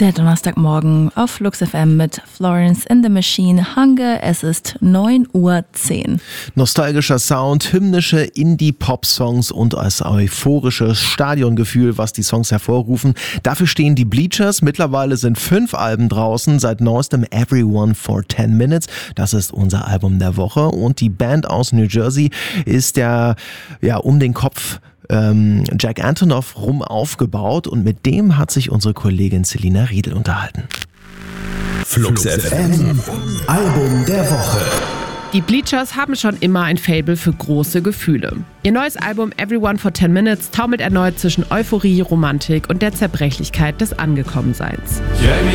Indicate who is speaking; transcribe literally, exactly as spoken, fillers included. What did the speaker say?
Speaker 1: Der Donnerstagmorgen auf Flux F M mit Florence and the Machine, Hunger. Es ist neun Uhr zehn.
Speaker 2: Nostalgischer Sound, hymnische Indie-Pop-Songs und das euphorische Stadiongefühl, was die Songs hervorrufen. Dafür stehen die Bleachers. Mittlerweile sind fünf Alben draußen, seit neuestem Everyone for ten minutes. Das ist unser Album der Woche. Und die Band aus New Jersey ist der, ja, um den Kopf ähm, Jack Antonoff rum aufgebaut, und mit dem hat sich unsere Kollegin Selina Riedel unterhalten.
Speaker 3: Flux F M, Album der Woche.
Speaker 4: Die Bleachers haben schon immer ein Faible für große Gefühle. Ihr neues Album Everyone for ten minutes taumelt erneut zwischen Euphorie, Romantik und der Zerbrechlichkeit des Angekommenseins.